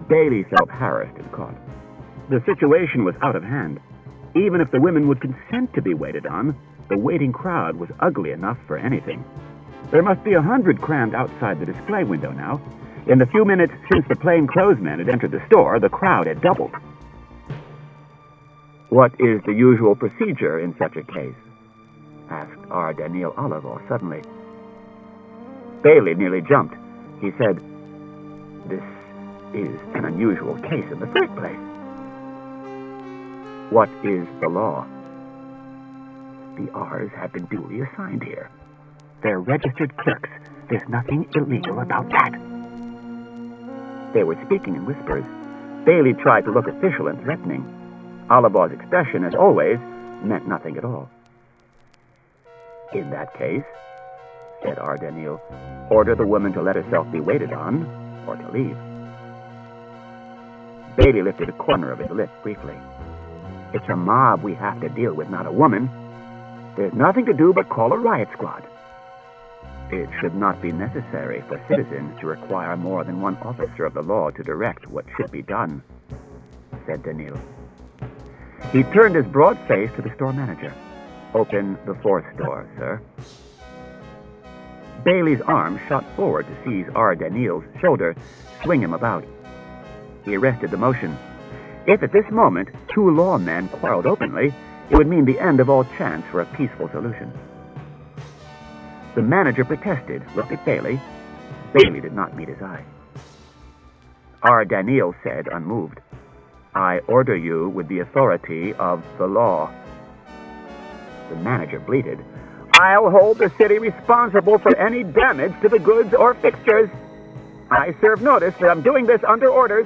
Bailey felt harassed and caught. The situation was out of hand. Even if the women would consent to be waited on, the waiting crowd was ugly enough for anything. There must be 100 crammed outside the display window now. In the few minutes since the plainclothesmen had entered the store, the crowd had doubled. "What is the usual procedure in such a case?" asked R. Daniel Oliver suddenly. Bailey nearly jumped. He said, "This is an unusual case in the first place." "What is the law?" "The R's have been duly assigned here. They're registered clerks. There's nothing illegal about that." They were speaking in whispers. Bailey tried to look official and threatening. Oliver's expression, as always, meant nothing at all. "In that case," said R. Daniel, "order the woman to let herself be waited on, or to leave." Bailey lifted a corner of his lip briefly. "It's a mob we have to deal with, not a woman. There's nothing to do but call a riot squad." "It should not be necessary for citizens to require more than one officer of the law to direct what should be done," said Daniel. He turned his broad face to the store manager. "Open the fourth door, sir." Bailey's arm shot forward to seize R. Daniel's shoulder, swing him about. He arrested the motion. If at this moment 2 lawmen quarreled openly, it would mean the end of all chance for a peaceful solution. The manager protested, looked at Bailey. Bailey did not meet his eye. R. Daniel said, unmoved, "I order you with the authority of the law." The manager bleated, "I'll hold the city responsible for any damage to the goods or fixtures. I serve notice that I'm doing this under orders."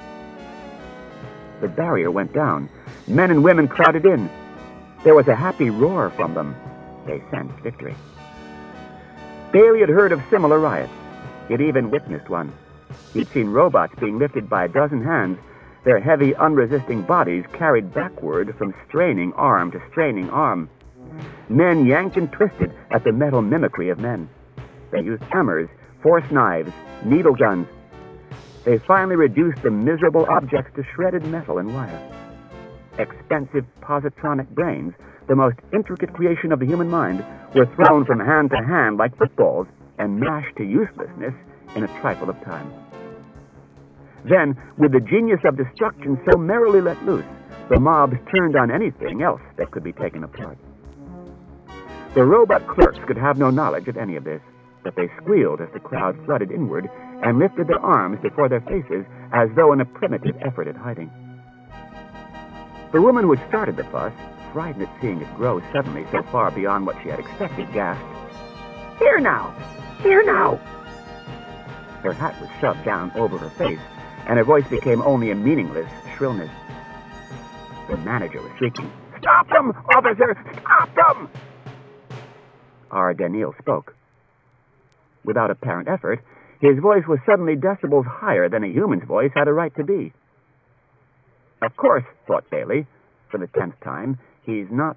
The barrier went down. Men and women crowded in. There was a happy roar from them. They sensed victory. Bailey had heard of similar riots. He had even witnessed one. He'd seen robots being lifted by a dozen hands, their heavy, unresisting bodies carried backward from straining arm to straining arm. Men yanked and twisted at the metal mimicry of men. They used hammers, force knives, needle guns. They finally reduced the miserable objects to shredded metal and wire. Expensive positronic brains, the most intricate creation of the human mind, were thrown from hand to hand like footballs and mashed to uselessness in a trifle of time. Then, with the genius of destruction so merrily let loose, the mobs turned on anything else that could be taken apart. The robot clerks could have no knowledge of any of this, but they squealed as the crowd flooded inward and lifted their arms before their faces as though in a primitive effort at hiding. The woman who had started the fuss, frightened at seeing it grow suddenly so far beyond what she had expected, gasped, "Here now! Here now!" Her hat was shoved down over her face, and her voice became only a meaningless shrillness. The manager was shrieking, "Stop them, officer! Stop them!" R. Daniel spoke. Without apparent effort, his voice was suddenly decibels higher than a human's voice had a right to be. Of course, thought Bailey, for the 10th time, he's not.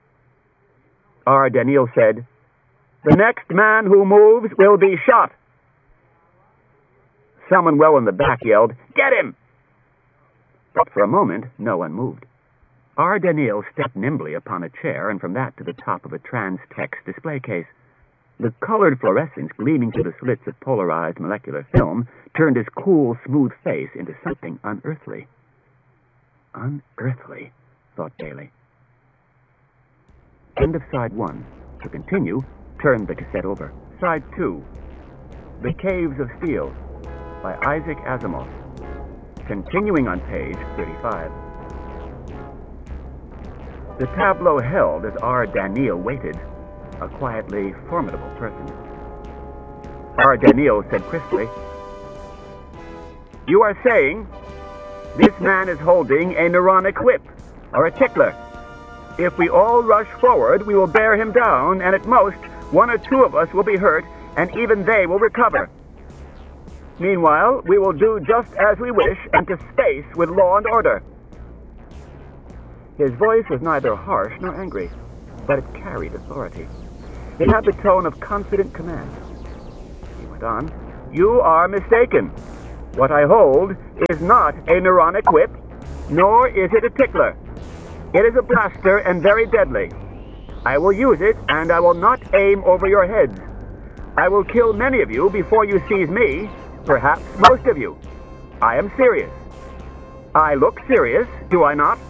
R. Daniel said, "The next man who moves will be shot." Someone well in the back yelled, "Get him!" But for a moment, no one moved. R. Daniel stepped nimbly upon a chair and from that to the top of a trans-text display case. The colored fluorescence gleaming through the slits of polarized molecular film turned his cool, smooth face into something unearthly. Unearthly, thought Bailey. End of side 1. To continue, turn the cassette over. Side 2. The Caves of Steel, by Isaac Asimov. Continuing on page 35. The tableau held as R. Daniel waited, a quietly formidable person. R. Daniel said crisply, "You are saying this man is holding a neuronic whip, or a tickler. If we all rush forward, we will bear him down, and at most, 1 or 2 of us will be hurt, and even they will recover. Meanwhile, we will do just as we wish, enter space with law and order." His voice was neither harsh nor angry, but it carried authority. It had the tone of confident command. He went on, "You are mistaken. What I hold is not a neuronic whip, nor is it a tickler. It is a blaster and very deadly. I will use it, and I will not aim over your heads. I will kill many of you before you seize me, perhaps most of you. I am serious. I look serious, do I not?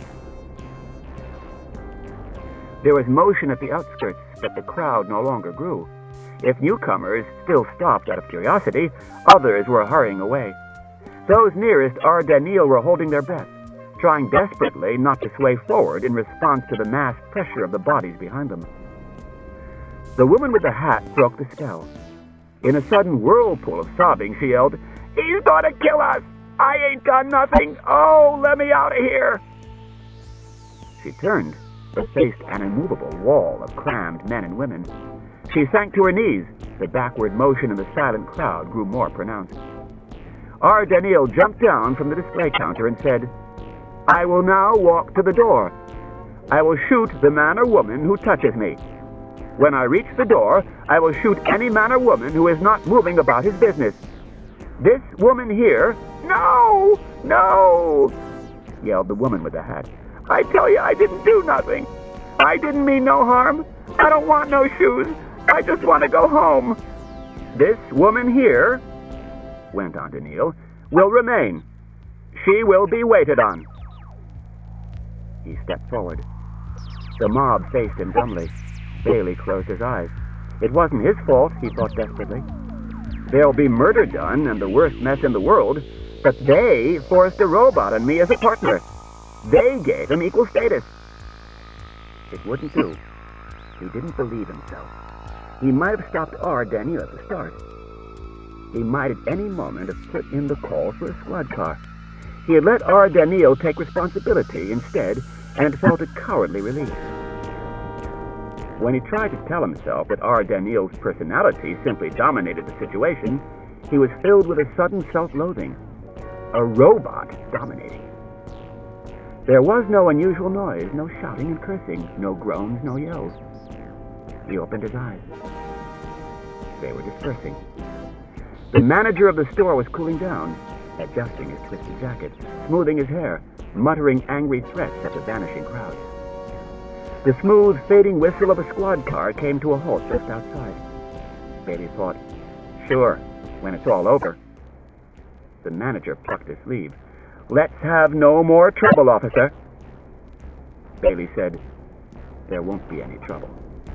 There was motion at the outskirts, but the crowd no longer grew. If newcomers still stopped out of curiosity, others were hurrying away. Those nearest R. Daniel were holding their breath, trying desperately not to sway forward in response to the mass pressure of the bodies behind them. The woman with the hat broke the spell. In a sudden whirlpool of sobbing, she yelled, "He's gonna kill us! I ain't done nothing! Oh, let me out of here!" She turned, but faced an immovable wall of crammed men and women. She sank to her knees. The backward motion in the silent crowd grew more pronounced. R. Daniel jumped down from the display counter and said, "I will now walk to the door. I will shoot the man or woman who touches me. When I reach the door, I will shoot any man or woman who is not moving about his business. This woman here—" "No! No!" yelled the woman with the hat. "I tell you, I didn't do nothing. I didn't mean no harm. I don't want no shoes. I just want to go home." "This woman here," went on Daniel, "will remain. She will be waited on." He stepped forward. The mob faced him dumbly. Bailey closed his eyes. It wasn't his fault, he thought desperately. There'll be murder done and the worst mess in the world, but they forced a robot on me as a partner. They gave him equal status. It wouldn't do. He didn't believe himself. He might have stopped R. Daniel at the start. He might at any moment have put in the call for a squad car. He had let R. Daniel take responsibility instead and felt a cowardly relief. When he tried to tell himself that R. Daniel's personality simply dominated the situation, he was filled with a sudden self-loathing. A robot dominating. There was no unusual noise, no shouting and cursing, no groans, no yells. He opened his eyes. They were dispersing. The manager of the store was cooling down, adjusting his twisted jacket, smoothing his hair, muttering angry threats at the vanishing crowd. The smooth, fading whistle of a squad car came to a halt just outside. Bailey thought, "Sure, when it's all over." The manager plucked his sleeve. "Let's have no more trouble, officer." Bailey said, "There won't be any trouble."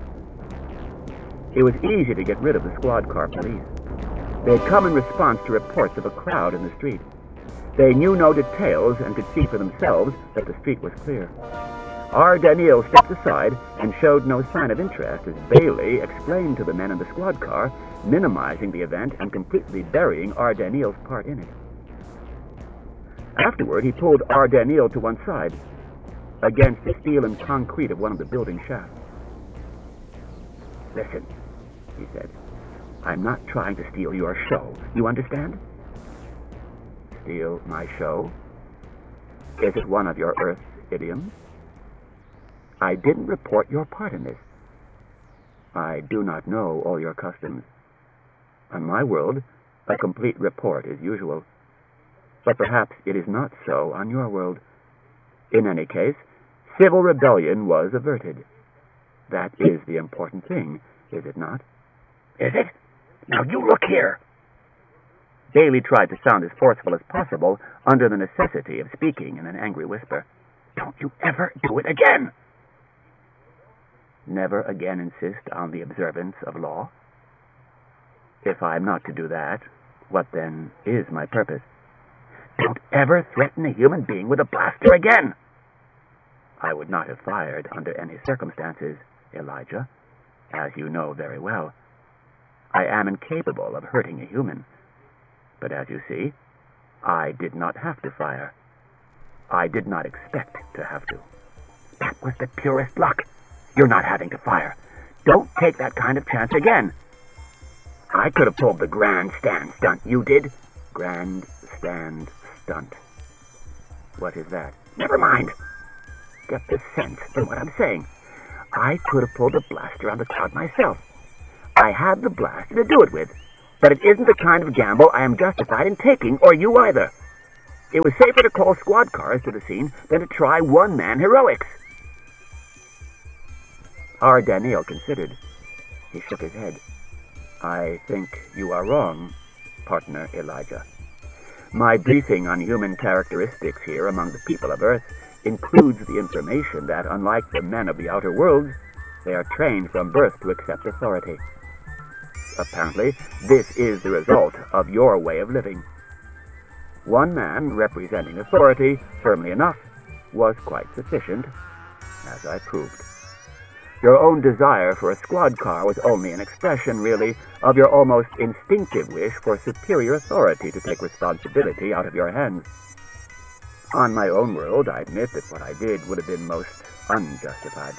It was easy to get rid of the squad car police. They had come in response to reports of a crowd in the street. They knew no details and could see for themselves that the street was clear. R. Daniel stepped aside and showed no sign of interest as Bailey explained to the men in the squad car, minimizing the event and completely burying R. Daniel's part in it. Afterward, he pulled R. Daniel to one side, against the steel and concrete of one of the building shafts. "Listen," he said, "I'm not trying to steal your show. You understand?" "Steal my show? Is it one of your Earth idioms?" "I didn't report your part in this." "I do not know all your customs. On my world, a complete report is usual. But perhaps it is not so on your world. In any case, civil rebellion was averted. That is the important thing, is it not?" "Is it? Now you look here." Bailey tried to sound as forceful as possible under the necessity of speaking in an angry whisper. "Don't you ever do it again." "Never again insist on the observance of law?" "If I am not to do that, what then is my purpose?" "Don't ever threaten a human being with a blaster again." "I would not have fired under any circumstances, Elijah, as you know very well. I am incapable of hurting a human. But as you see, I did not have to fire. I did not expect to have to." "That was the purest luck. You're not having to fire. Don't take that kind of chance again." "I could have pulled the grandstand stunt you did." "Grandstand stunt. What is that?" "Never mind. Get the sense from what I'm saying. I could have pulled the blaster on the crowd myself. I had the blaster to do it with. but it isn't the kind of gamble I am justified in taking, or you either. It was safer to call squad cars to the scene than to try one-man heroics. R. Daniel considered. He shook his head. I think you are wrong, partner Elijah. My briefing on human characteristics here among the people of Earth includes the information that, unlike the men of the outer worlds, they are trained from birth to accept authority. Apparently, this is the result of your way of living. One man representing authority firmly enough was quite sufficient, as I proved. Your own desire for a squad car was only an expression, really, of your almost instinctive wish for superior authority to take responsibility out of your hands. On my own world, I admit that what I did would have been most unjustified.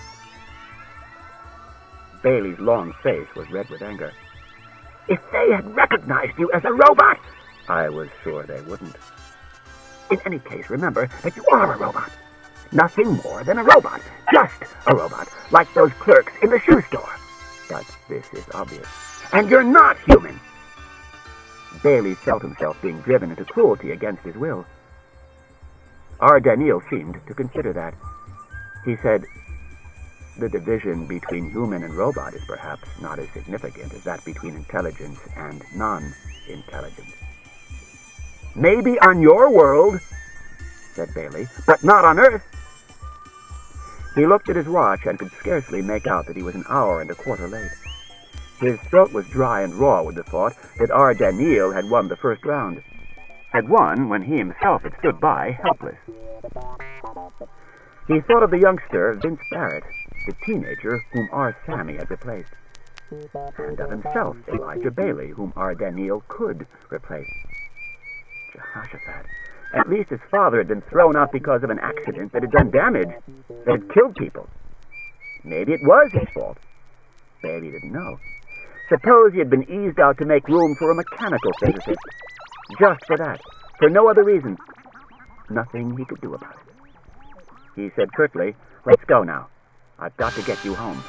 Bailey's long face was red with anger. If they had recognized you as a robot! I was sure they wouldn't. In any case, remember that you are a robot. Nothing more than a robot. Just a robot, like those clerks in the shoe store. But this is obvious. And you're not human! Bailey felt himself being driven into cruelty against his will. R. Daniel seemed to consider that. He said, the division between human and robot is perhaps not as significant as that between intelligence and non-intelligence. Maybe on your world, said Bailey, but not on Earth. He looked at his watch and could scarcely make out that he was an hour and a quarter late. His throat was dry and raw with the thought that R. Daniel had won the first round. Had won when he himself had stood by, helpless. He thought of the youngster, Vince Barrett, the teenager whom R. Sammy had replaced, and of himself, Elijah Bailey, whom R. Daniel could replace. Jehoshaphat. At least his father had been thrown out because of an accident that had done damage, that had killed people. Maybe it was his fault. Bailey didn't know. Suppose he had been eased out to make room for a mechanical physicist. Just for that. For no other reason. Nothing he could do about it. He said curtly, let's go now. I've got to get you home.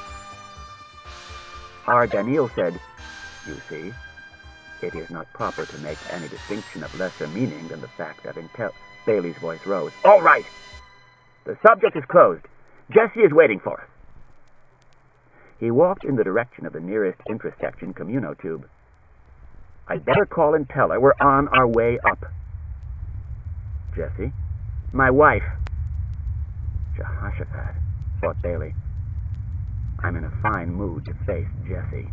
R. Daniel said, you see, it is not proper to make any distinction of lesser meaning than the fact that Bailey's voice rose. All right. The subject is closed. Jesse is waiting for us. He walked in the direction of the nearest introssection communotube. I'd better call and tell her we're on our way up. Jesse? My wife. Jehoshaphat, thought Bailey. I'm in a fine mood to face Jesse.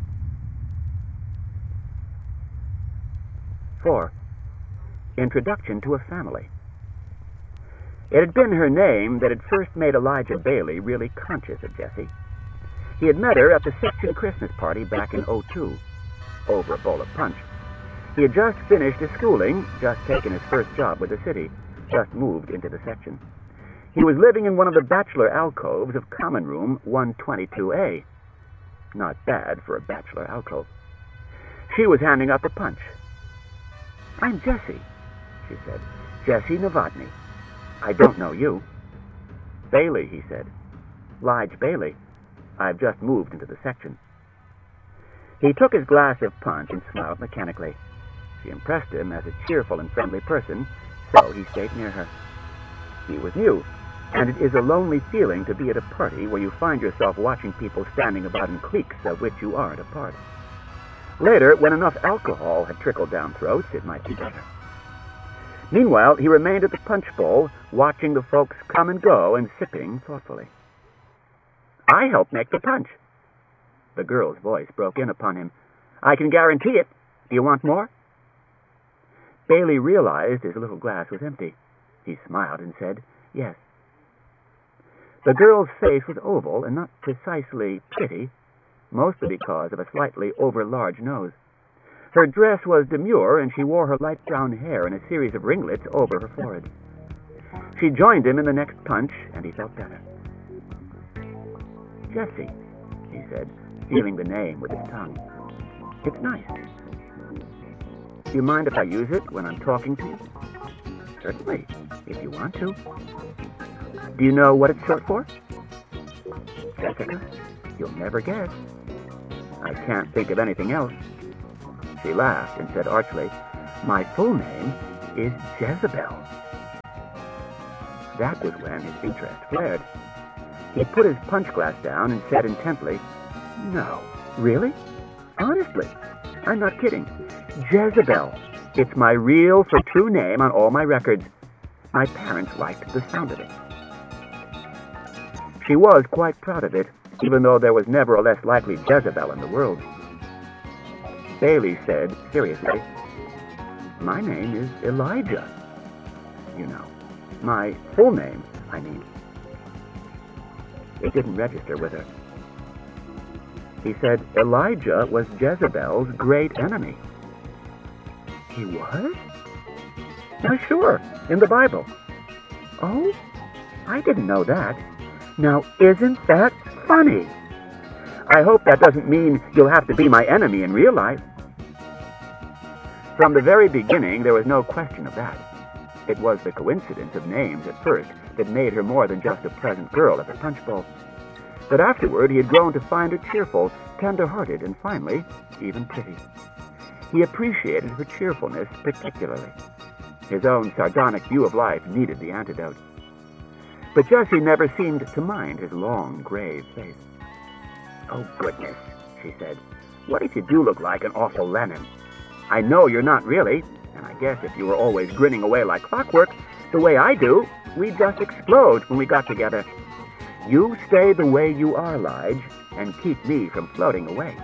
4. Introduction to a family. It had been her name that had first made Elijah Bailey really conscious of Jessie. He had met her at the section Christmas party back in '02, over a bowl of punch. He had just finished his schooling, just taken his first job with the city, just moved into the section. He was living in one of the bachelor alcoves of Common Room 122A. Not bad for a bachelor alcove. She was handing out the punch. I'm Jessie, she said. Jessie Novotny. I don't know you. Bailey, he said. Lige Bailey. I've just moved into the section. He took his glass of punch and smiled mechanically. She impressed him as a cheerful and friendly person, so he stayed near her. He was new, and it is a lonely feeling to be at a party where you find yourself watching people standing about in cliques of which you aren't a part. Later, when enough alcohol had trickled down throats, it might be better. Meanwhile, he remained at the punch bowl, watching the folks come and go and sipping thoughtfully. I helped make the punch. The girl's voice broke in upon him. I can guarantee it. Do you want more? Bailey realized his little glass was empty. He smiled and said, yes. The girl's face was oval and not precisely pretty, mostly because of a slightly over-large nose. Her dress was demure, and she wore her light brown hair in a series of ringlets over her forehead. She joined him in the next punch, and he felt better. Jessie, he said, feeling the name with his tongue. It's nice. Do you mind if I use it when I'm talking to you? Certainly, if you want to. Do you know what it's short for? Jessica, you'll never guess. I can't think of anything else. She laughed and said archly, "My full name is Jezebel." That was when his interest flared. He put his punch glass down and said intently, "No, really? Honestly, I'm not kidding. Jezebel. It's my real for true name on all my records. My parents liked the sound of it." She was quite proud of it, even though there was never a less likely Jezebel in the world. Bailey said seriously, "My name is Elijah. You know, my full name, I mean." It didn't register with her. He said Elijah was Jezebel's great enemy. He was? Now, sure, in the Bible. Oh, I didn't know that. Now, isn't that funny? I hope that doesn't mean you'll have to be my enemy in real life. From the very beginning, there was no question of that. It was the coincidence of names at first that made her more than just a pleasant girl at the punch bowl. But afterward, he had grown to find her cheerful, tender-hearted, and finally, even pretty. He appreciated her cheerfulness particularly. His own sardonic view of life needed the antidote. But Jessie never seemed to mind his long, grave face. "Oh, goodness," she said. "What if you do look like an awful Lennon? I know you're not really, and I guess if you were always grinning away like clockwork, the way I do, we'd just explode when we got together. You stay the way you are, Lige, and keep me from floating away."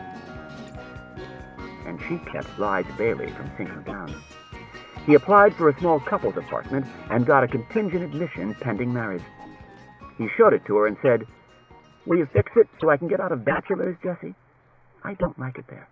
And she kept Lige Bailey from sinking down. He applied for a small couple's apartment and got a contingent admission pending marriage. He showed it to her and said, "Will you fix it so I can get out of bachelor's, Jessie? I don't like it there."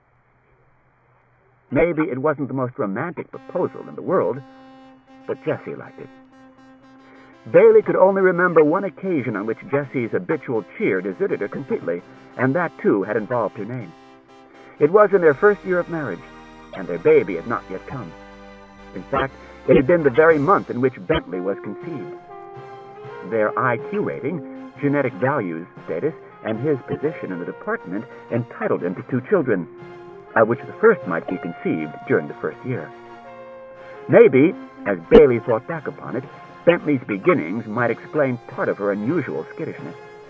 Maybe it wasn't the most romantic proposal in the world, but Jessie liked it. Bailey could only remember one occasion on which Jessie's habitual cheer deserted her completely, and that, too, had involved her name. It was in their first year of marriage, and their baby had not yet come. In fact, it had been the very month in which Bentley was conceived. Their IQ rating, genetic values status, and his position in the department entitled him to 2 children, of which the first might be conceived during the first year. Maybe, as Bailey thought back upon it, Bentley's beginnings might explain part of her unusual skittishness.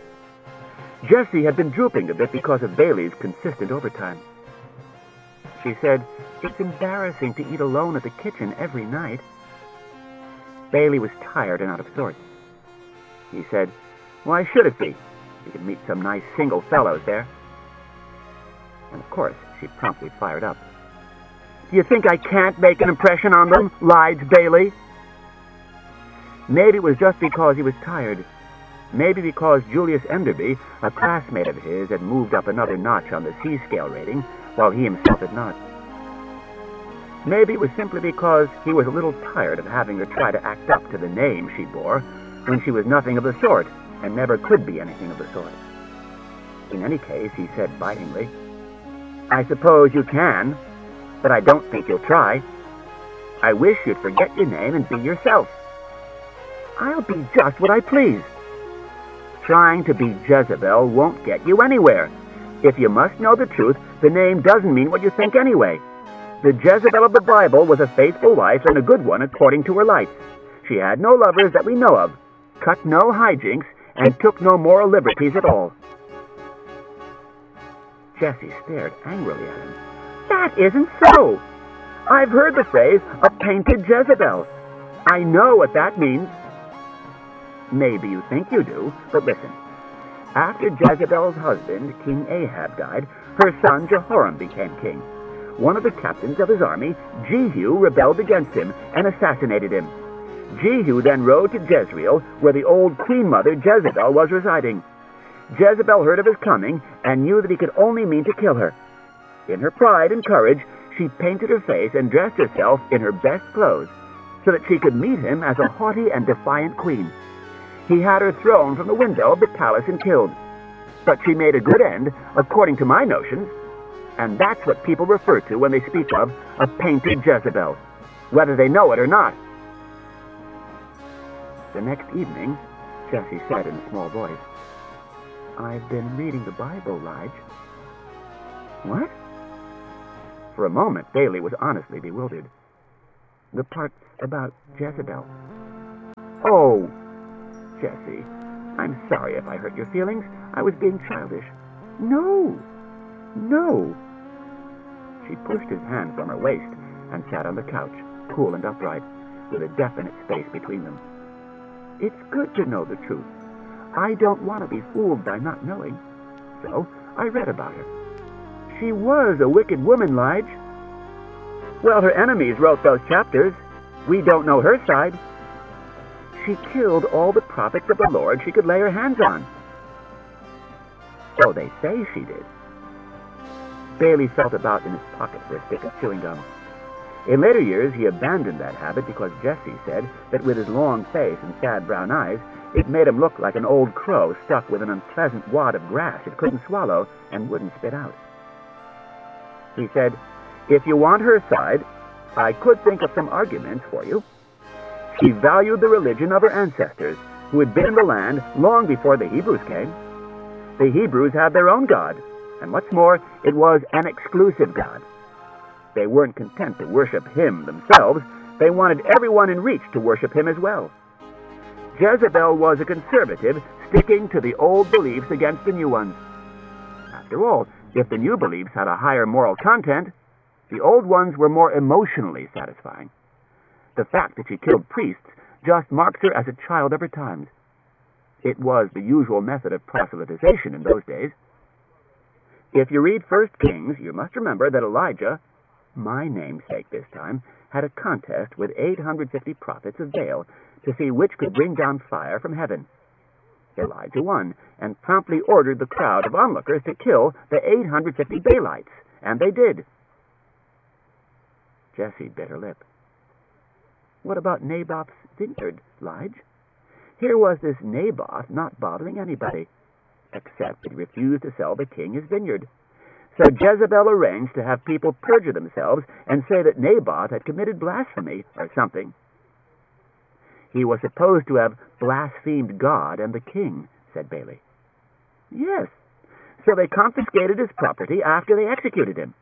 Jessie had been drooping a bit because of Bailey's consistent overtime. She said, "It's embarrassing to eat alone at the kitchen every night." Bailey was tired and out of sorts. He said, "Why should it be? You can meet some nice single fellows there." And of course, she promptly fired up. "Do you think I can't make an impression on them, Lige Bailey?" Maybe it was just because he was tired. Maybe because Julius Enderby, a classmate of his, had moved up another notch on the C-scale rating, while he himself had not. Maybe it was simply because he was a little tired of having her try to act up to the name she bore, when she was nothing of the sort, and never could be anything of the sort. In any case, he said bitingly, "I suppose you can, but I don't think you'll try. I wish you'd forget your name and be yourself." "I'll be just what I please." "Trying to be Jezebel won't get you anywhere. If you must know the truth, the name doesn't mean what you think anyway. The Jezebel of the Bible was a faithful wife and a good one according to her lights. She had no lovers that we know of, cut no hijinks, and took no moral liberties at all." Jessie stared angrily at him. "That isn't so. I've heard the phrase, a painted Jezebel. I know what that means." "Maybe you think you do, but listen. After Jezebel's husband, King Ahab, died, her son Jehoram became king. One of the captains of his army, Jehu, rebelled against him and assassinated him. Jehu then rode to Jezreel, where the old queen mother Jezebel was residing. Jezebel heard of his coming and knew that he could only mean to kill her. In her pride and courage, she painted her face and dressed herself in her best clothes, so that she could meet him as a haughty and defiant queen. He had her thrown from the window of the palace and killed. But she made a good end, according to my notions, and that's what people refer to when they speak of a painted Jezebel, whether they know it or not." The next evening, Jessie said in a small voice, "I've been reading the Bible, Lige." "What?" For a moment, Bailey was honestly bewildered. The parts about Jezebel. Oh, Jessie, I'm sorry if I hurt your feelings. I was being childish. No. She pushed his hand from her waist and sat on the couch, cool and upright, with a definite space between them. It's good to know the truth. I don't want to be fooled by not knowing. So I read about her. She was a wicked woman, Lige. Well, her enemies wrote those chapters. We don't know her side. She killed all the prophets of the Lord she could lay her hands on. So they say she did. Bailey felt about in his pocket for a stick of chewing gum. In later years, he abandoned that habit because Jessie said that with his long face and sad brown eyes, it made him look like an old crow stuck with an unpleasant wad of grass it couldn't swallow and wouldn't spit out. He said, "If you want her side, I could think of some arguments for you. She valued the religion of her ancestors, who had been in the land long before the Hebrews came. The Hebrews had their own God, and what's more, it was an exclusive God. They weren't content to worship him themselves. They wanted everyone in reach to worship him as well. Jezebel was a conservative, sticking to the old beliefs against the new ones. After all, if the new beliefs had a higher moral content, the old ones were more emotionally satisfying. The fact that she killed priests just marks her as a child of her times. It was the usual method of proselytization in those days. If you read 1 Kings, you must remember that Elijah, my namesake this time, had a contest with 850 prophets of Baal to see which could bring down fire from heaven. Elijah won and promptly ordered the crowd of onlookers to kill the 850 Baalites, and they did. Jessie bit her lip. What about Naboth's vineyard, Lige? Here was this Naboth not bothering anybody, except that he refused to sell the king his vineyard. So Jezebel arranged to have people perjure themselves and say that Naboth had committed blasphemy or something. He was supposed to have blasphemed God and the king, said Bailey. Yes, so they confiscated his property after they executed him.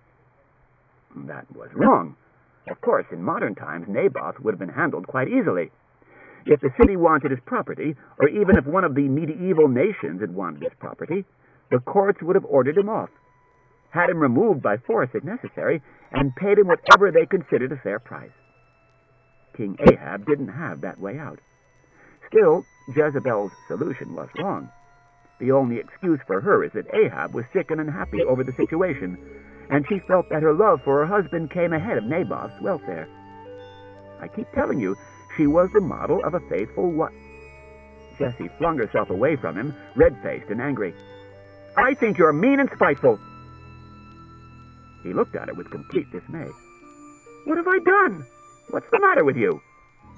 That was wrong. Of course, in modern times, Naboth would have been handled quite easily. If the city wanted his property, or even if one of the medieval nations had wanted his property, the courts would have ordered him off, had him removed by force if necessary, and paid him whatever they considered a fair price. King Ahab didn't have that way out. Still, Jezebel's solution was wrong. The only excuse for her is that Ahab was sick and unhappy over the situation, and she felt that her love for her husband came ahead of Naboth's welfare. I keep telling you, she was the model of a faithful wife. Jessie flung herself away from him, red-faced and angry. I think you're mean and spiteful. He looked at her with complete dismay. What have I done? What's the matter with you?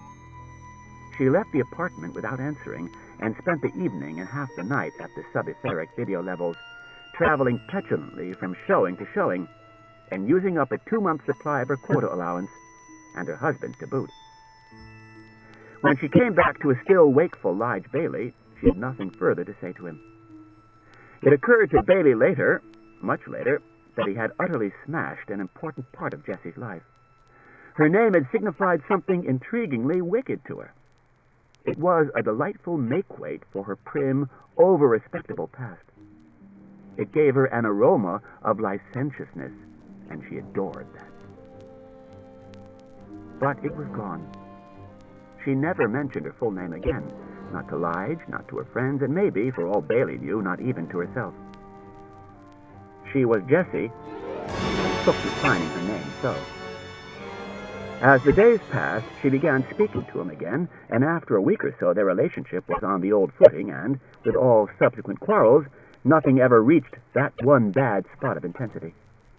She left the apartment without answering and spent the evening and half the night at the sub-etheric video levels, traveling petulantly from showing to showing and using up a 2-month supply of her quota allowance and her husband's to boot. When she came back to a still wakeful Lige Bailey, she had nothing further to say to him. It occurred to Bailey later, much later, that he had utterly smashed an important part of Jessie's life. Her name had signified something intriguingly wicked to her. It was a delightful make-weight for her prim, over-respectable past. It gave her an aroma of licentiousness, and she adored that. But it was gone. She never mentioned her full name again, not to Lige, not to her friends, and maybe, for all Bailey knew, not even to herself. She was Jessie, and took to signing her name so. As the days passed, she began speaking to him again, and after a week or so their relationship was on the old footing, and, with all subsequent quarrels, nothing ever reached that one bad spot of intensity.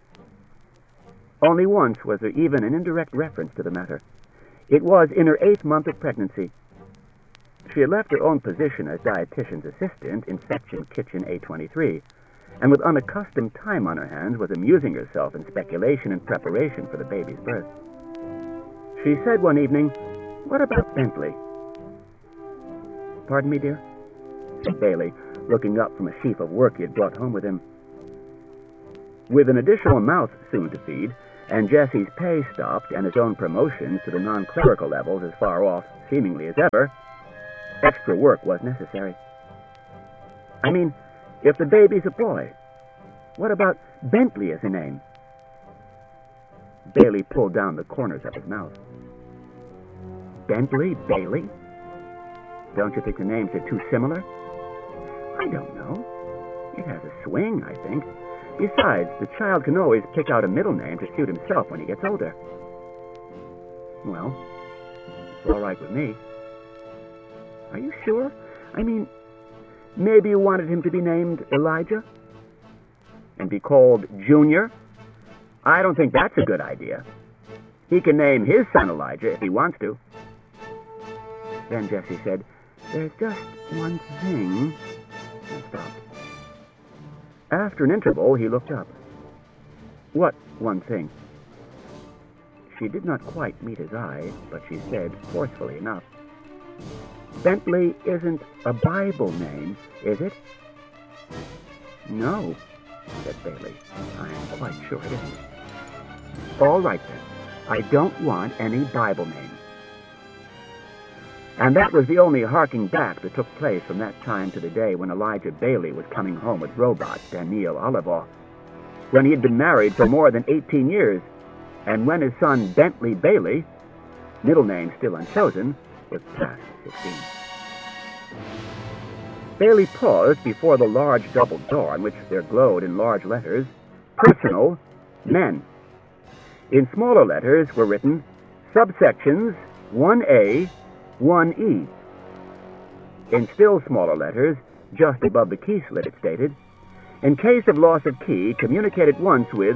Only once was there even an indirect reference to the matter. It was in her 8th month of pregnancy. She had left her own position as dietitian's assistant in Section Kitchen A23, and with unaccustomed time on her hands was amusing herself in speculation and preparation for the baby's birth. She said one evening, "What about Bentley?" "Pardon me, dear?" said Bailey, looking up from a sheaf of work he had brought home with him. With an additional mouth soon to feed, and Jesse's pay stopped and his own promotions to the non-clerical levels as far off, seemingly, as ever, extra work was necessary. I mean, if the baby's a boy, what about Bentley as a name? Bailey pulled down the corners of his mouth. Bentley Bailey? Don't you think the names are too similar? I don't know. It has a swing, I think. Besides, the child can always pick out a middle name to suit himself when he gets older. Well, it's all right with me. Are you sure? I mean, maybe you wanted him to be named Elijah? And be called Junior? I don't think that's a good idea. He can name his son Elijah if he wants to. Then Jesse said, "There's just one thing," and stopped. After an interval, he looked up. What one thing? She did not quite meet his eye, but she said, forcefully enough, "Bentley isn't a Bible name, is it?" "No," said Bailey. "I am quite sure it isn't." "All right, then. I don't want any Bible name." And that was the only harking back that took place from that time to the day when Elijah Bailey was coming home with robot Daniil Oliver, when he had been married for more than 18 years, and when his son Bentley Bailey, middle name still unchosen, was past 16. Bailey paused before the large double door on which there glowed in large letters, "Personal Men." In smaller letters were written, "Subsections 1A, 1E. In still smaller letters, just above the key slit, it stated, "In case of loss of key, communicate at once with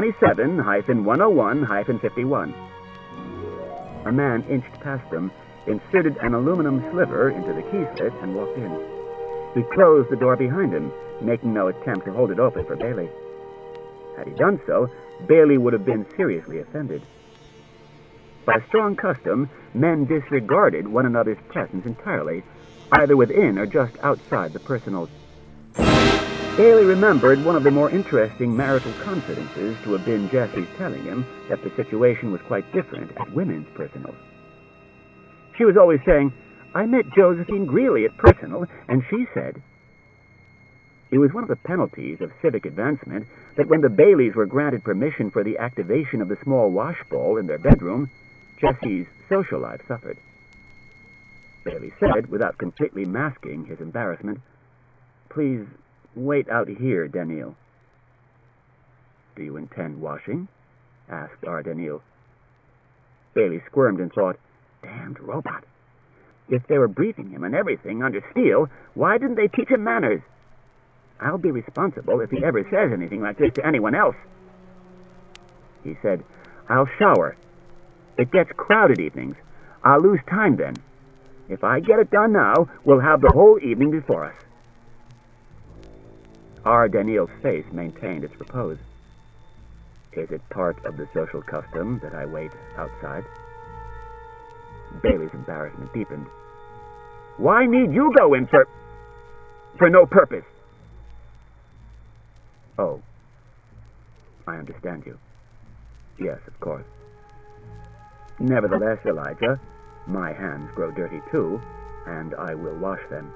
27-101-51. A man inched past them, inserted an aluminum sliver into the key slit, and walked in. He closed the door behind him, making no attempt to hold it open for Bailey. Had he done so, Bailey would have been seriously offended. By strong custom, men disregarded one another's presence entirely, either within or just outside the personal. Bailey remembered one of the more interesting marital confidences to have been Jesse's telling him that the situation was quite different at women's personals. She was always saying, "I met Josephine Greeley at personal, and she said..." It was one of the penalties of civic advancement that when the Baileys were granted permission for the activation of the small washbowl in their bedroom, Jesse's social life suffered. Bailey said, without completely masking his embarrassment, "Please wait out here, Daniil." "Do you intend washing?" asked our Daniil. Bailey squirmed and thought, "Damned robot. If they were briefing him and everything under steel, why didn't they teach him manners? I'll be responsible if he ever says anything like this to anyone else." He said, "I'll shower. It gets crowded evenings. I'll lose time then. If I get it done now, we'll have the whole evening before us." Our Daniil's face maintained its repose. "Is it part of the social custom that I wait outside?" Bailey's embarrassment deepened. "Why need you go in for no purpose?" "Oh, I understand you. Yes, of course. Nevertheless, Elijah, my hands grow dirty too, and I will wash them."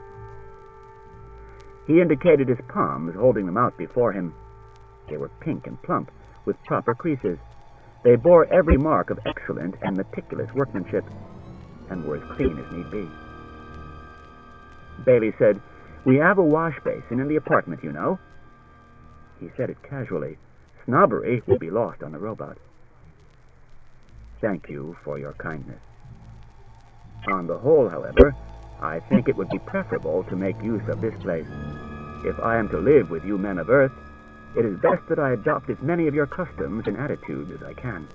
He indicated his palms, holding them out before him. They were pink and plump, with proper creases. They bore every mark of excellent and meticulous workmanship, and were as clean as need be. Bailey said, "We have a wash basin in the apartment, you know." He said it casually. Snobbery would be lost on the robot. "Thank you for your kindness. On the whole, however, I think it would be preferable to make use of this place. If I am to live with you men of Earth, it is best that I adopt as many of your customs and attitudes as I can."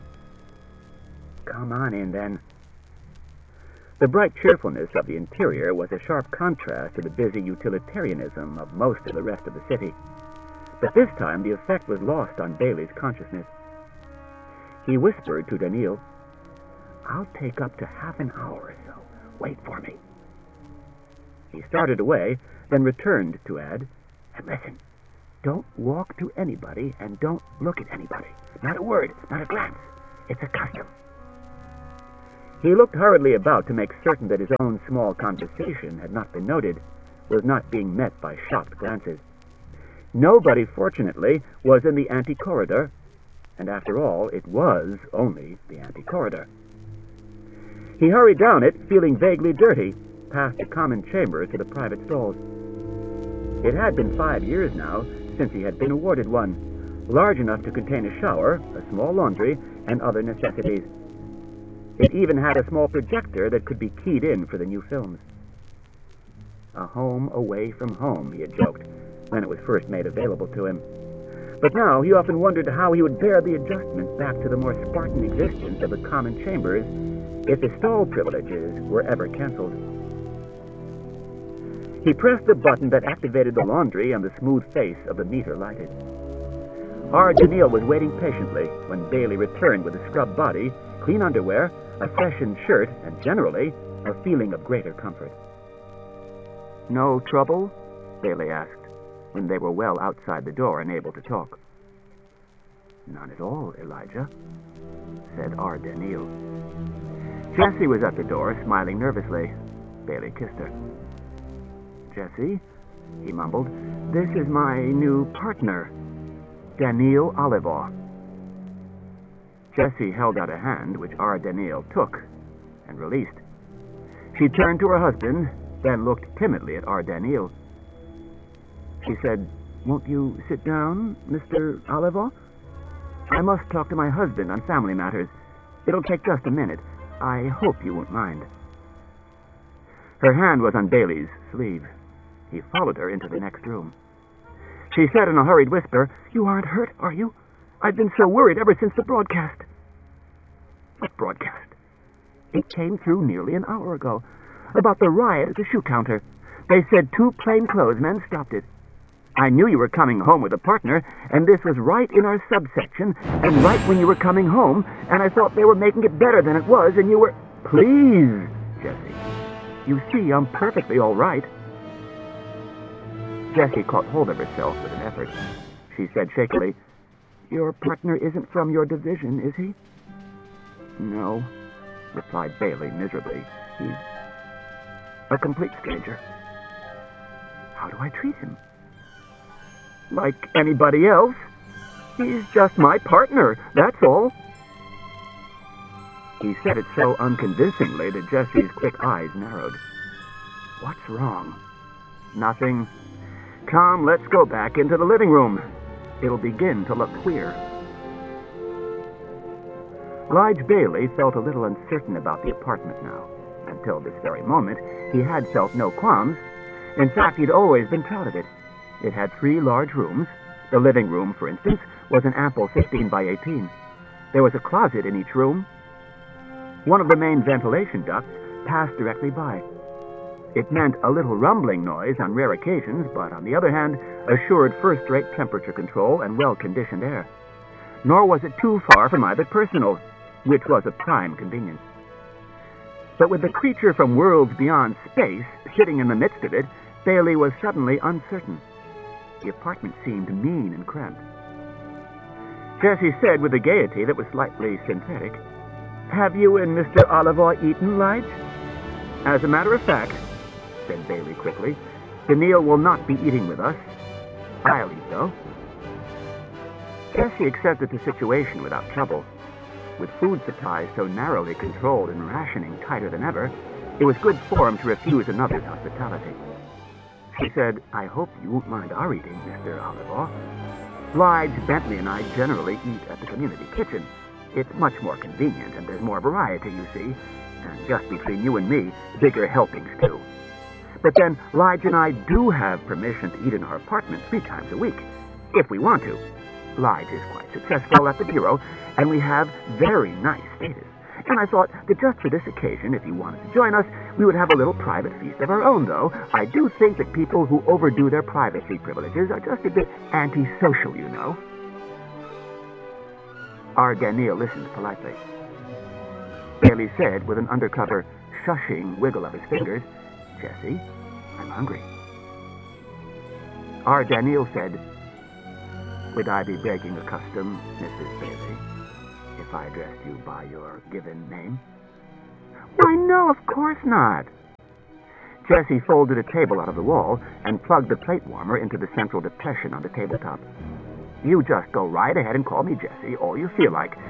"Come on in, then." The bright cheerfulness of the interior was a sharp contrast to the busy utilitarianism of most of the rest of the city. But this time the effect was lost on Bailey's consciousness. He whispered to Daniil, "I'll take up to half an hour or so. Wait for me." He started away, then returned to add, "And listen, Don't walk to anybody and don't look at anybody. Not a word, not a glance. It's a custom. He looked hurriedly about to make certain that his own small conversation had not been noted, was not being met by shocked glances. Nobody, fortunately, was in the ante-corridor, and after all, it was only the ante-corridor. He hurried down it, feeling vaguely dirty, past the common chambers to the private stalls. It had been 5 years now since he had been awarded one, large enough to contain a shower, a small laundry, and other necessities. It even had a small projector that could be keyed in for the new films. A home away from home, he had joked, when it was first made available to him. But now he often wondered how he would bear the adjustment back to the more Spartan existence of the common chambers if the stall privileges were ever canceled. He pressed the button that activated the laundry, and the smooth face of the meter lighted. R. Daniil was waiting patiently when Bailey returned with a scrubbed body, clean underwear, a freshened shirt, and generally a feeling of greater comfort. "No trouble?" Bailey asked, when they were well outside the door and able to talk. "None at all, Elijah," said R. Daniil. Jessie was at the door, smiling nervously. Bailey kissed her. "Jessie," he mumbled, "this is my new partner, Daniil Oliver." Jessie held out a hand, which R. Daniil took and released. She turned to her husband, then looked timidly at R. Daniil. She said, "Won't you sit down, Mr. Oliver? I must talk to my husband on family matters. It'll take just a minute. I hope you won't mind." Her hand was on Bailey's sleeve. He followed her into the next room. She said in a hurried whisper, "You aren't hurt, are you? I've been so worried ever since the broadcast." "What broadcast?" "It came through nearly an hour ago. About the riot at the shoe counter. They said 2 plainclothesmen stopped it. I knew you were coming home with a partner, and this was right in our subsection, and right when you were coming home, and I thought they were making it better than it was, and you were—" "Please, Jessie. You see, I'm perfectly all right." Jessie caught hold of herself with an effort. She said shakily, "Your partner isn't from your division, is he?" "No," replied Bailey miserably. "He's a complete stranger." "How do I treat him?" "Like anybody else. He's just my partner, that's all." He said it so unconvincingly that Jessie's quick eyes narrowed. "What's wrong?" "Nothing. Come, let's go back into the living room. It'll begin to look queer." Lige Bailey felt a little uncertain about the apartment now. Until this very moment, he had felt no qualms. In fact, he'd always been proud of it. It had 3 large rooms. The living room, for instance, was an ample 16 by 18. There was a closet in each room. One of the main ventilation ducts passed directly by. It meant a little rumbling noise on rare occasions, but on the other hand, assured first-rate temperature control and well-conditioned air. Nor was it too far from either personal, which was a prime convenience. But with the creature from worlds beyond space sitting in the midst of it, Bailey was suddenly uncertain. The apartment seemed mean and cramped. Jessie said with a gaiety that was slightly synthetic, "Have you and Mr. Oliver eaten, Lige?" "As a matter of fact," said Bailey quickly, "Daniil will not be eating with us. I'll eat, though." Jessie accepted the situation without trouble. With food supplies so narrowly controlled and rationing tighter than ever, it was good form to refuse another's hospitality. She said, "I hope you won't mind our eating, Mr. Oliver. Lige, Bentley, and I generally eat at the community kitchen. It's much more convenient, and there's more variety, you see. And just between you and me, bigger helpings, too. But then, Lige and I do have permission to eat in our apartment 3 times a week, if we want to. Lige is quite successful at the bureau, and we have very nice status. And I thought that just for this occasion, if you wanted to join us, we would have a little private feast of our own, though. I do think that people who overdo their privacy privileges are just a bit antisocial, you know." R. Daniil listened politely. Bailey said, with an undercover, shushing wiggle of his fingers, "Jessie, I'm hungry." R. Daniil said, Would I be breaking a custom, Mrs. Bailey, if I addressed you by your given name? Why, no, of course not. Jessie folded a table out of the wall and plugged the plate warmer into the central depression on the tabletop. You just go right ahead and call me Jessie, all you feel like.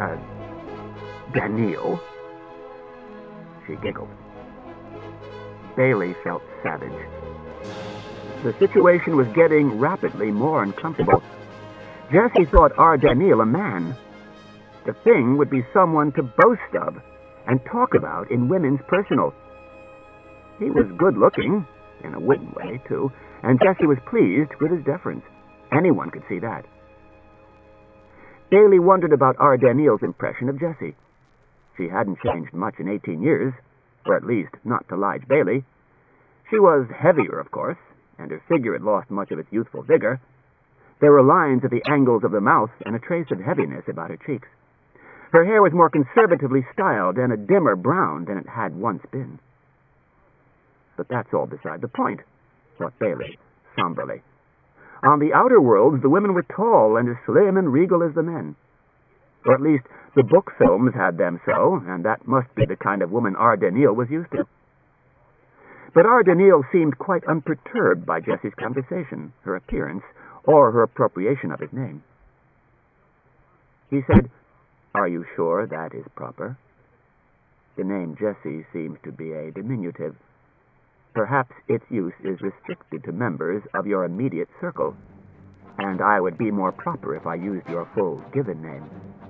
Daniil. She giggled. Bailey felt savage. The situation was getting rapidly more uncomfortable. Jessie thought our Daniil a man. The thing would be someone to boast of and talk about in women's personal. He was good-looking, in a wooden way, too, and Jessie was pleased with his deference. Anyone could see that. Bailey wondered about our Daniil's impression of Jessie. She hadn't changed much in 18 years, or at least not to Lige Bailey. She was heavier, of course, and her figure had lost much of its youthful vigor. There were lines at the angles of the mouth and a trace of heaviness about her cheeks. Her hair was more conservatively styled and a dimmer brown than it had once been. But that's all beside the point, thought Bailey, somberly. On the outer worlds, the women were tall and as slim and regal as the men. Or at least, the book films had them so, and that must be the kind of woman our Daniil was used to. But our Daniil seemed quite unperturbed by Jessie's conversation, her appearance, or her appropriation of his name. He said, "Are you sure that is proper?" The name Jessie seems to be a diminutive. Perhaps its use is restricted to members of your immediate circle, and I would be more proper if I used your full given name.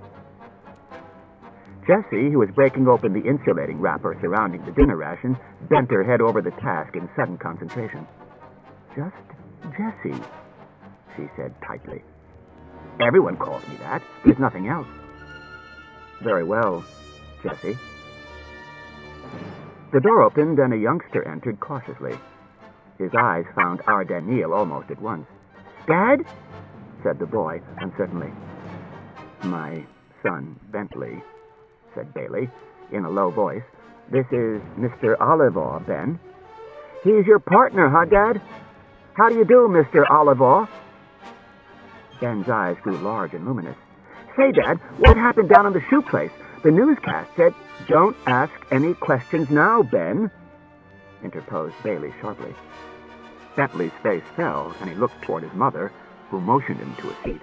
Jessie, who was breaking open the insulating wrapper surrounding the dinner ration, bent her head over the task in sudden concentration. "Just Jessie," she said tightly. "Everyone calls me that. There's nothing else." "Very well, Jessie." The door opened and a youngster entered cautiously. His eyes found our Daniil almost at once. "Dad?" said the boy uncertainly. "My son, Bentley," said Bailey, in a low voice. "This is Mr. Oliver, Ben." "He's your partner, huh, Dad? How do you do, Mr. Oliver?" Ben's eyes grew large and luminous. "Say, Dad, what happened down in the shoe place? The newscast said—" "Don't ask any questions now, Ben," interposed Bailey sharply. Bentley's face fell, and he looked toward his mother, who motioned him to a seat.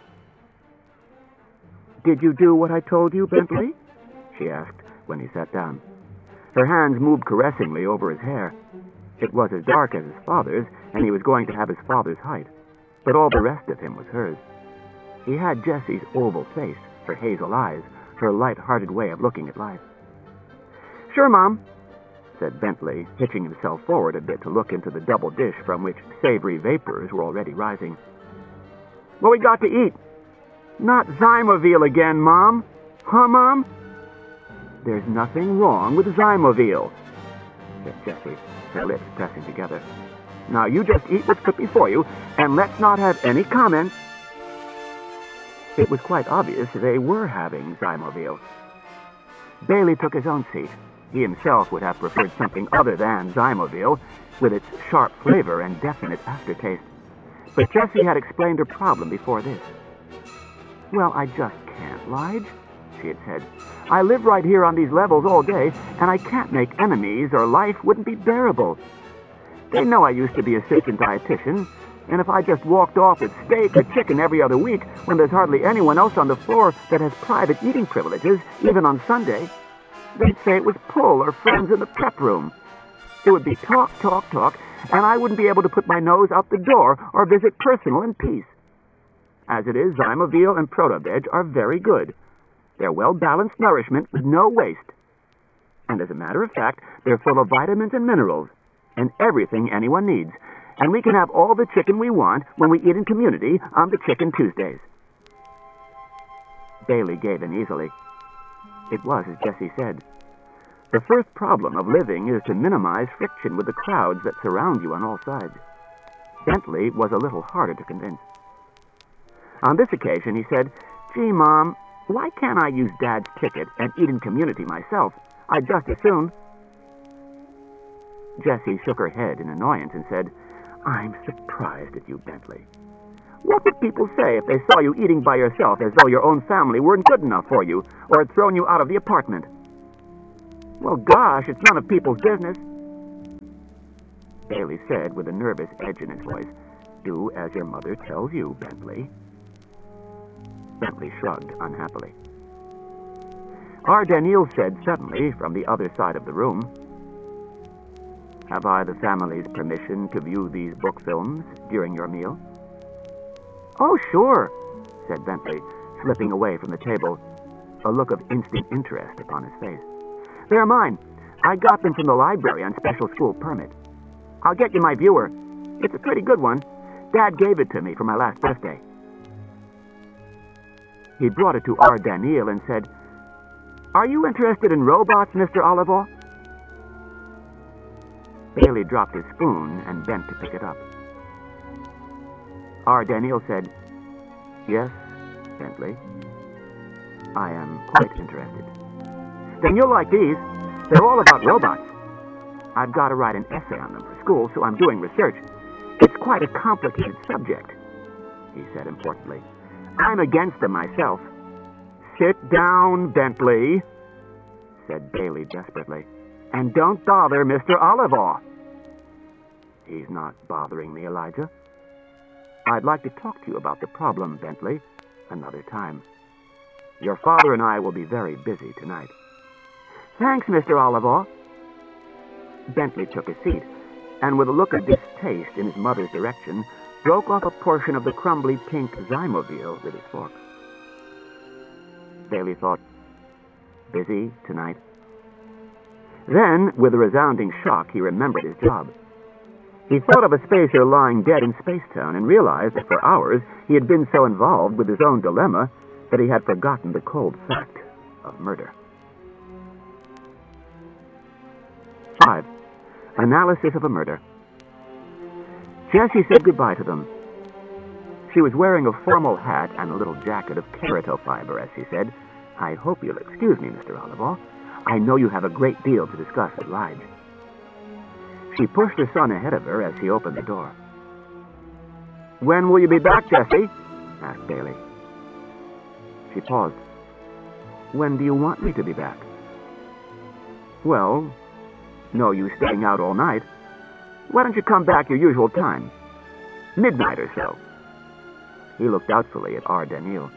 "Did you do what I told you, Bentley?" she asked when he sat down. Her hands moved caressingly over his hair. It was as dark as his father's, and he was going to have his father's height, but all the rest of him was hers. He had Jessie's oval face, her hazel eyes, her light-hearted way of looking at life. "Sure, Mom," said Bentley, hitching himself forward a bit to look into the double dish from which savory vapors were already rising. "What we got to eat?" "Not Zymoville again, Mom. Huh, Mom?" "There's nothing wrong with Zymoville," said Jessie, her lips pressing together. "Now you just eat what's put before you, and let's not have any comments." It was quite obvious they were having Zymoville. Bailey took his own seat. He himself would have preferred something other than Zymoville, with its sharp flavor and definite aftertaste. But Jessie had explained her problem before this. "Well, I just can't, Lige," she had said. "I live right here on these levels all day, and I can't make enemies or life wouldn't be bearable. They know I used to be assistant dietitian, and if I just walked off with steak or chicken every other week when there's hardly anyone else on the floor that has private eating privileges, even on Sunday, they'd say it was pull or friends in the prep room. It would be talk, talk, talk, and I wouldn't be able to put my nose out the door or visit personal in peace. As it is, Zymoville and Proto-Veg are very good. They're well-balanced nourishment with no waste. And as a matter of fact, they're full of vitamins and minerals, and everything anyone needs. And we can have all the chicken we want when we eat in community on the Chicken Tuesdays." Bailey gave in easily. It was as Jessie said. The first problem of living is to minimize friction with the crowds that surround you on all sides. Bentley was a little harder to convince. On this occasion, he said, "Gee, Mom, why can't I use Dad's ticket and eat in community myself? I'd just as soon." Jessie shook her head in annoyance and said, "I'm surprised at you, Bentley. What would people say if they saw you eating by yourself as though your own family weren't good enough for you or had thrown you out of the apartment? Well, gosh, it's none of people's business. Bailey said with a nervous edge in his voice, "Do as your mother tells you, Bentley." Bentley shrugged unhappily. R. Daniel said suddenly from the other side of the room, "Have I the family's permission to view these book films during your meal?" "Oh, sure," said Bentley, slipping away from the table, a look of instant interest upon his face. "They're mine. I got them from the library on special school permit. I'll get you my viewer. It's a pretty good one. Dad gave it to me for my last birthday." He brought it to R. Daniel and said, "Are you interested in robots, Mr. Oliver?" Bailey dropped his spoon and bent to pick it up. R. Daniel said, "Yes, Bentley. I am quite interested." "Then you'll like these. They're all about robots. I've got to write an essay on them for school, so I'm doing research. It's quite a complicated subject," he said importantly. "I'm against them myself." "Sit down, Bentley," said Bailey desperately, "and don't bother Mr. Oliver." "He's not bothering me, Elijah. I'd like to talk to you about the problem, Bentley, another time. Your father and I will be very busy tonight." "Thanks, Mr. Oliver." Bentley took a seat, and with a look of distaste in his mother's direction, broke off a portion of the crumbly pink Zymobile with his fork. Bailey thought, busy tonight? Then, with a resounding shock, he remembered his job. He thought of a spacer lying dead in Spacetown and realized that for hours he had been so involved with his own dilemma that he had forgotten the cold fact of murder. 5. Analysis of a murder. Jessie said goodbye to them. She was wearing a formal hat and a little jacket of kerito fiber as she said, "I hope you'll excuse me, Mr. Oliver. I know you have a great deal to discuss with Lige." She pushed her son ahead of her as she opened the door. "When will you be back, Jessie?" asked Bailey. She paused. "When do you want me to be back?" "Well, no use staying out all night. Why don't you come back your usual time? Midnight or so." He looked doubtfully at R. Daniel.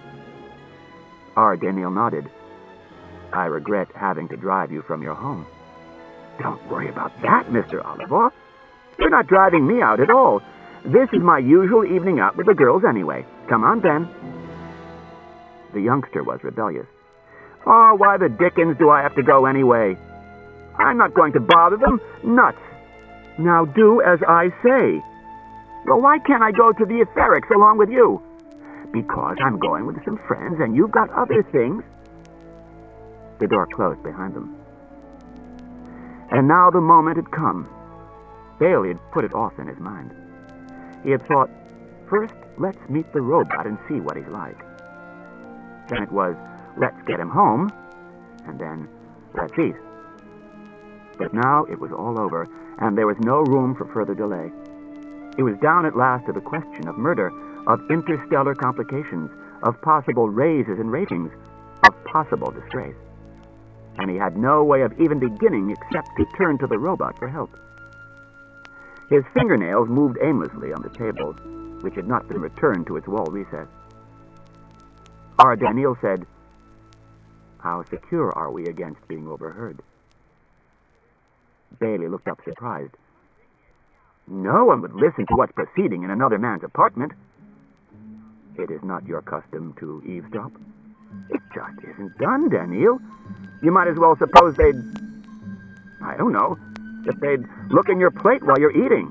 R. Daniel nodded. "I regret having to drive you from your home." "Don't worry about that, Mr. Oliver. You're not driving me out at all. This is my usual evening out with the girls anyway. Come on, Ben." The youngster was rebellious. "Oh, why the dickens do I have to go anyway? I'm not going to bother them. Nuts. Now do as I say." "Well, why can't I go to the etherics along with you?" "Because I'm going with some friends and you've got other things." The door closed behind them. And now the moment had come. Bailey had put it off in his mind. He had thought, first, let's meet the robot and see what he's like. Then it was, let's get him home, and then, let's eat. But now it was all over, and there was no room for further delay. It was down at last to the question of murder, of interstellar complications, of possible raises in ratings, of possible disgrace. And he had no way of even beginning except to turn to the robot for help. His fingernails moved aimlessly on the table, which had not been returned to its wall recess. R. Daniel said, "How secure are we against being overheard?" Bailey looked up surprised. "No one would listen to what's proceeding in another man's apartment." "It is not your custom to eavesdrop?" "It just isn't done, Daniel. You might as well suppose they'd, I don't know, that they'd look in your plate while you're eating."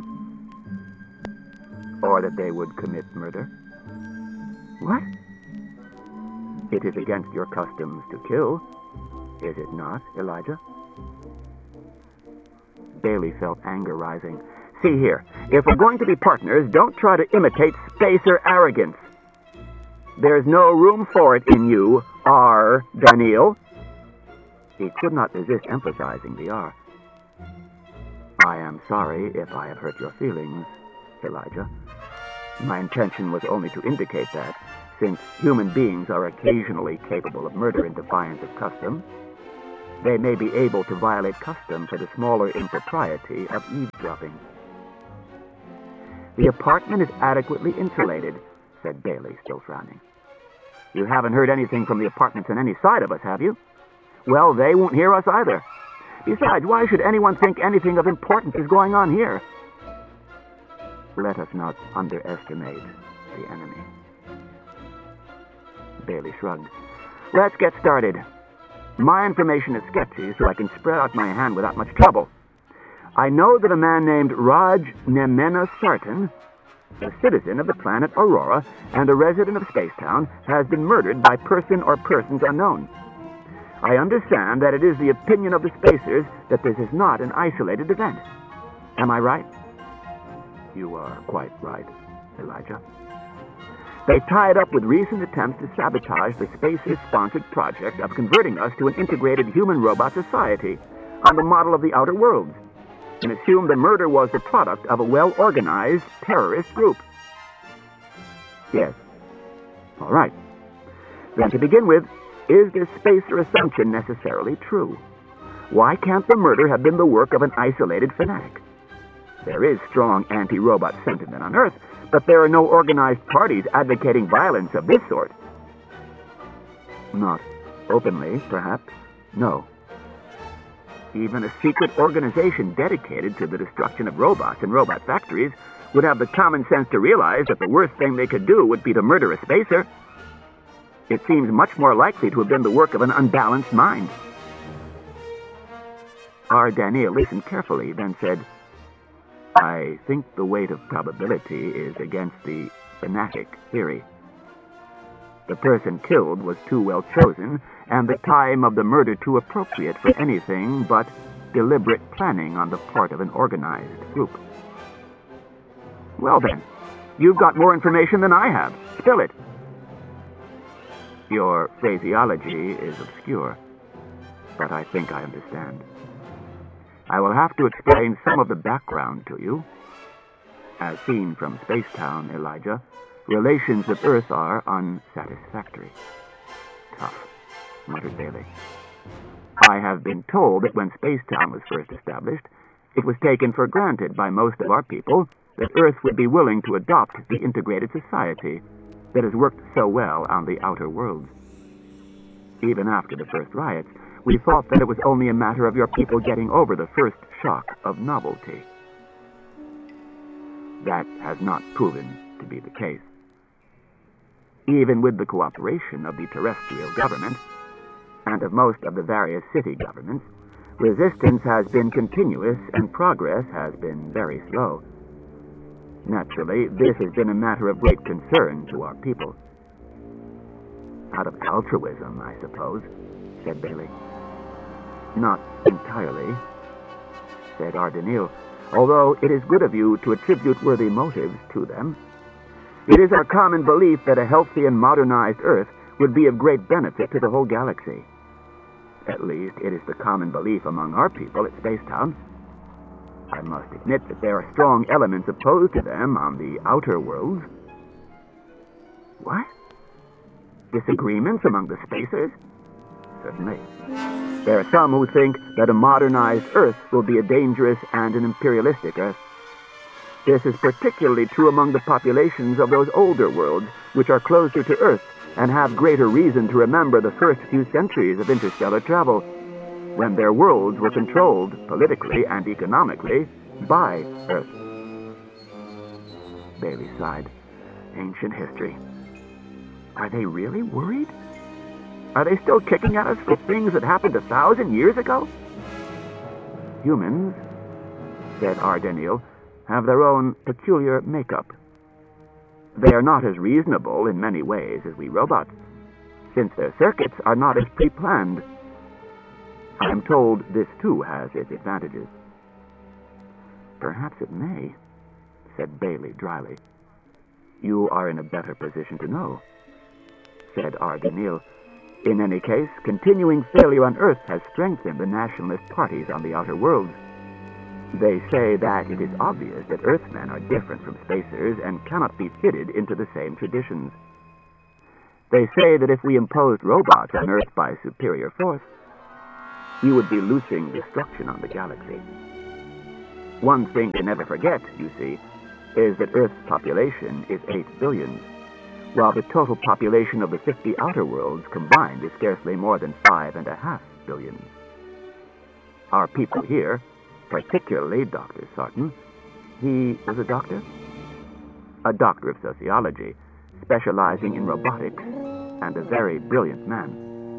"Or that they would commit murder?" "What?" "It is against your customs to kill, is it not, Elijah?" Bailey felt anger rising. "See here, if we're going to be partners, don't try to imitate spacer arrogance. There's no room for it in you, R. Daniel." He could not resist emphasizing the R. "I am sorry if I have hurt your feelings, Elijah." My intention was only to indicate that, since human beings are occasionally capable of murder in defiance of custom, they may be able to violate custom for the smaller impropriety of eavesdropping. The apartment is adequately insulated, said Bailey, still frowning. You haven't heard anything from the apartments on any side of us, have you? Well, they won't hear us either. Besides, why should anyone think anything of importance is going on here? Let us not underestimate the enemy. Bailey shrugged. Let's get started. My information is sketchy, so I can spread out my hand without much trouble. I know that a man named Raj Nemena Sartan, a citizen of the planet Aurora and a resident of Spacetown, has been murdered by person or persons unknown. I understand that it is the opinion of the Spacers that this is not an isolated event. Am I right? You are quite right, Elijah. They tie it up with recent attempts to sabotage the Spacers-sponsored project of converting us to an integrated human-robot society on the model of the Outer Worlds, and assume the murder was the product of a well-organized terrorist group. Yes. All right. Then to begin with, is this Spacer assumption necessarily true? Why can't the murder have been the work of an isolated fanatic? There is strong anti-robot sentiment on Earth, but there are no organized parties advocating violence of this sort. Not openly, perhaps. No. Even a secret organization dedicated to the destruction of robots and robot factories would have the common sense to realize that the worst thing they could do would be to murder a Spacer. It seems much more likely to have been the work of an unbalanced mind. R. Daniel listened carefully, then said, I think the weight of probability is against the fanatic theory. The person killed was too well chosen, and the time of the murder too appropriate for anything but deliberate planning on the part of an organized group. Well then, you've got more information than I have. Spill it. Your phraseology is obscure, but I think I understand. I will have to explain some of the background to you. As seen from Spacetown, Elijah, relations with Earth are unsatisfactory. Tough, muttered Bailey. I have been told that when Spacetown was first established, it was taken for granted by most of our people that Earth would be willing to adopt the integrated society that has worked so well on the Outer Worlds. Even after the first riots, we thought that it was only a matter of your people getting over the first shock of novelty. That has not proven to be the case. Even with the cooperation of the terrestrial government, and of most of the various city governments, resistance has been continuous and progress has been very slow. Naturally, this has been a matter of great concern to our people. Out of altruism, I suppose, said Bailey. Not entirely, said Ardenil, although it is good of you to attribute worthy motives to them. It is our common belief that a healthy and modernized Earth would be of great benefit to the whole galaxy. At least, it is the common belief among our people at Spacetown. I must admit that there are strong elements opposed to them on the Outer Worlds. What? Disagreements among the Spacers? Certainly. There are some who think that a modernized Earth will be a dangerous and an imperialistic Earth. This is particularly true among the populations of those older worlds, which are closer to Earth and have greater reason to remember the first few centuries of interstellar travel, when their worlds were controlled, politically and economically, by Earth. Bailey sighed. Ancient history. Are they really worried? Are they still kicking at us for things that happened 1,000 years ago? Humans, said Ardenil, have their own peculiar makeup. They are not as reasonable in many ways as we robots, since their circuits are not as pre-planned. I am told this too has its advantages. Perhaps it may, said Bailey dryly. You are in a better position to know, said Ardenil. In any case, continuing failure on Earth has strengthened the nationalist parties on the Outer Worlds. They say that it is obvious that Earthmen are different from spacers and cannot be fitted into the same traditions. They say that if we imposed robots on Earth by superior force, we would be loosing destruction on the galaxy. One thing they never forget, you see, is that Earth's population is 8 billion, while the total population of the 50 outer worlds combined is scarcely more than 5.5 billion. Our people here, particularly Dr. Sarton, he was a doctor? A doctor of sociology, specializing in robotics, and a very brilliant man.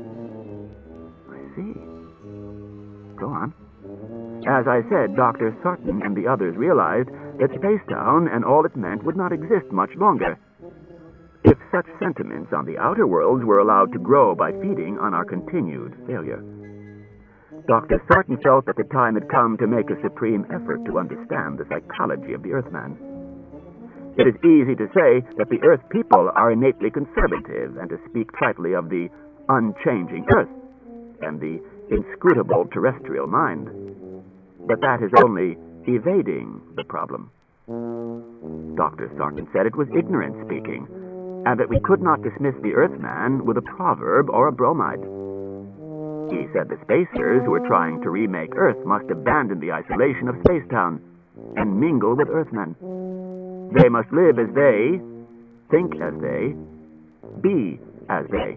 I see. Go on. As I said, Dr. Sarton and the others realized that Spacetown and all it meant would not exist much longer. If such sentiments on the outer worlds were allowed to grow by feeding on our continued failure. Dr. Sarton felt that the time had come to make a supreme effort to understand the psychology of the Earthman. It is easy to say that the Earth people are innately conservative and to speak tritely of the unchanging Earth and the inscrutable terrestrial mind. But that is only evading the problem. Dr. Sarton said it was ignorance speaking, and that we could not dismiss the Earthman with a proverb or a bromide. He said the spacers who were trying to remake Earth must abandon the isolation of Spacetown and mingle with Earthmen. They must live as they, think as they, be as they.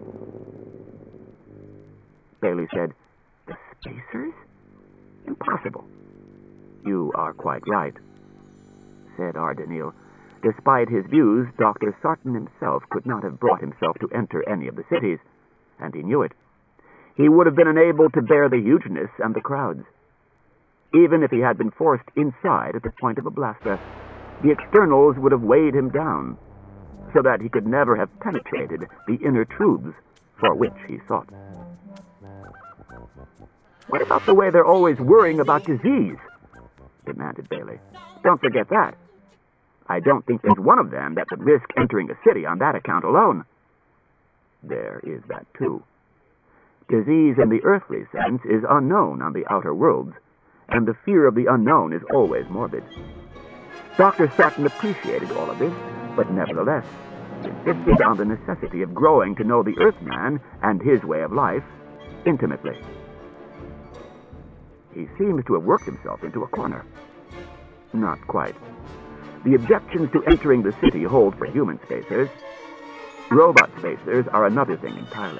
Bailey said, "The spacers? Impossible." "You are quite right," said Ardenil. Despite his views, Dr. Sarton himself could not have brought himself to enter any of the cities, and he knew it. He would have been unable to bear the hugeness and the crowds. Even if he had been forced inside at the point of a blaster, the externals would have weighed him down, so that he could never have penetrated the inner truths for which he sought. "What about the way they're always worrying about disease?" demanded Bailey. "Don't forget that. I don't think there's one of them that would risk entering a city on that account alone." "There is that, too. Disease in the earthly sense is unknown on the outer worlds, and the fear of the unknown is always morbid." Dr. Sarton appreciated all of this, but nevertheless insisted on the necessity of growing to know the Earthman and his way of life intimately. He seems to have worked himself into a corner. Not quite. The objections to entering the city hold for human spacers. Robot spacers are another thing entirely.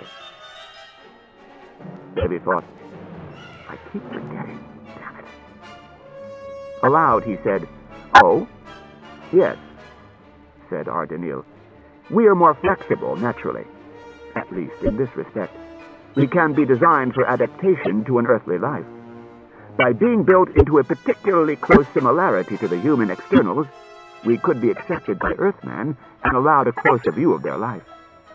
Bailey thought, "I keep forgetting, damn it." Aloud he said, "Oh, yes," said Ardenil. "We are more flexible, naturally, at least in this respect. We can be designed for adaptation to an earthly life. By being built into a particularly close similarity to the human externals, we could be accepted by Earthmen and allowed a closer view of their life."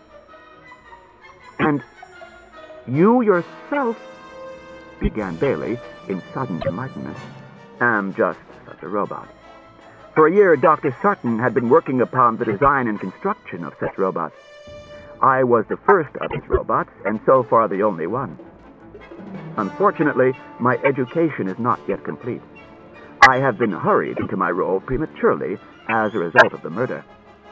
"And you yourself," began Bailey in sudden enlightenment, "am just such a robot. For a year, Dr. Sarton had been working upon the design and construction of such robots. I was the first of his robots, and so far the only one. Unfortunately, my education is not yet complete. I have been hurried into my role prematurely as a result of the murder."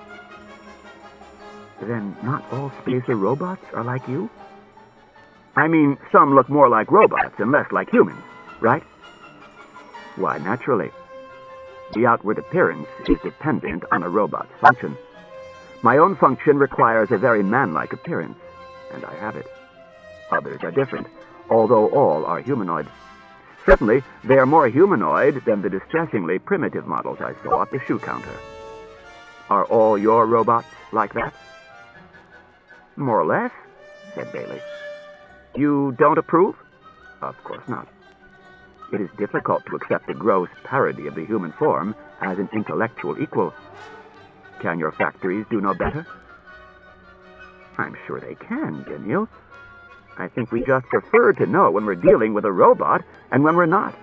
"Then not all spacer robots are like you?" "I mean, some look more like robots and less like humans, right?" "Why, naturally. The outward appearance is dependent on a robot's function. My own function requires a very man-like appearance, and I have it. Others are different, although all are humanoid. Certainly, they are more humanoid than the distressingly primitive models I saw at the shoe counter. Are all your robots like that?" "More or less," said Bailey. "You don't approve?" "Of course not. It is difficult to accept a gross parody of the human form as an intellectual equal. Can your factories do no better?" "I'm sure they can, Daniel. I think we just prefer to know when we're dealing with a robot and when we're not."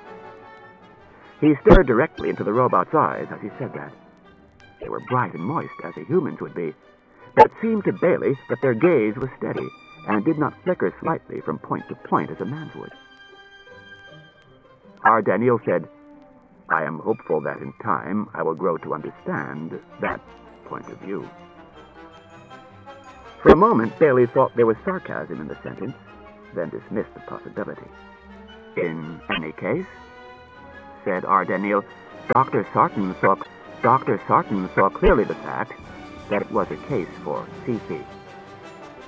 He stared directly into the robot's eyes as he said that. They were bright and moist, as a human's would be, but it seemed to Bailey that their gaze was steady and did not flicker slightly from point to point as a man's would. Ardenil said, I am hopeful that in time I will grow to understand that point of view. For a moment, Bailey thought there was sarcasm in the sentence, then dismissed the possibility. In any case, said Ardenniel, Dr. Sarton saw clearly the fact that it was a case for Fifi.